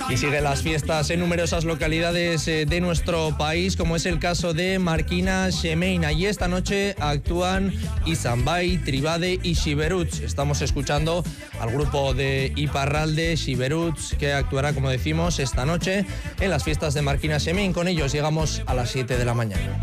Y siguen las fiestas en numerosas localidades de nuestro país, como es el caso de Marquina Xemein. Allí esta noche actúan Izanbai, Tribade y Xiberuts. Estamos escuchando al grupo de Iparralde, Xiberuts, que actuará, como decimos, esta noche en las fiestas de Marquina Xemein. Con ellos llegamos a las 7 de la mañana.